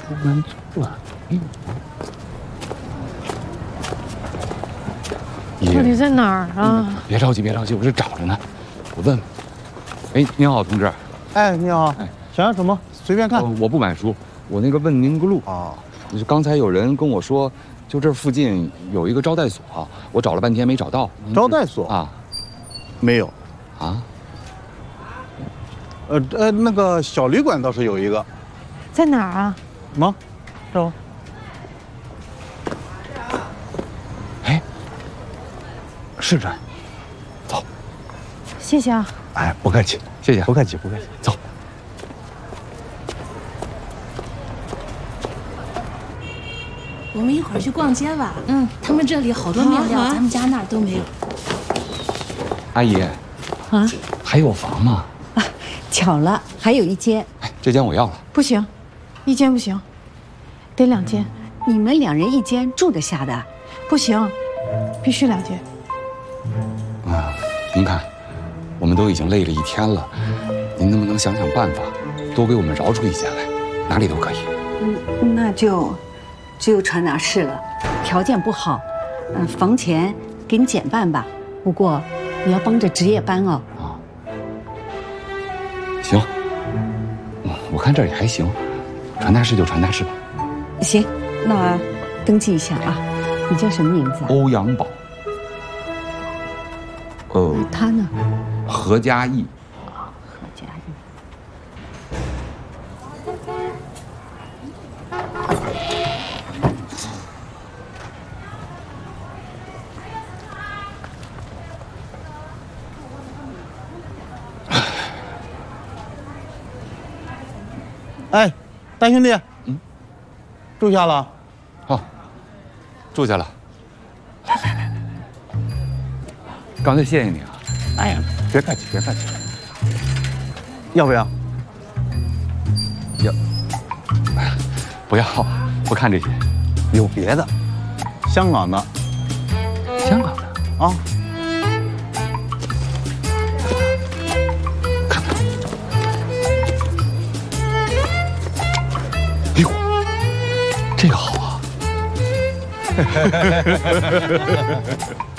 门错了。 到底在哪儿啊？ 别着急，别着急，我这找着呢。我问问。哎，您好，同志。 哎，你好。哎，想要什么随便看。 我不买书，我那个问您个路啊。 就是刚才有人跟我说，就这附近有一个招待所，我找了半天没找到。 招待所啊？ 没有。 啊？ 那个小旅馆倒是有一个。 在哪儿啊？ 吗？这儿。 哎，是这儿。走。 谢谢啊。 哎，不客气， 谢谢， 不客气，不客气。 走。 我们一会儿去逛街吧。他们这里好多面料，咱们家那儿都没有。 阿姨。 啊？ 还有房吗？ 啊，巧了，还有一间。 哎，这间我要了。 不行，一间不行，得2间。 你们2人一间住得下的？ 不行，必须2间。 啊，您看，我们都已经累了一天了，您能不能想想办法，多给我们饶出一间来，哪里都可以。 那就只有传达室了，条件不好，房钱给你减半吧。不过你要帮着值夜班哦。 啊，行，我看这儿也还行，传达室就传达室吧。 行，那登记一下啊。你叫什么名字啊？ 欧阳宝。 他呢？ 何嘉义。 何嘉义。 哎，大兄弟，住下了。 好，住下了。来，刚才谢谢你啊。 哎呀，别客气，别客气。要不要？ 要。不要，不看这些。 有别的，香港的。 香港的啊。 看看。哎呦，这个好啊。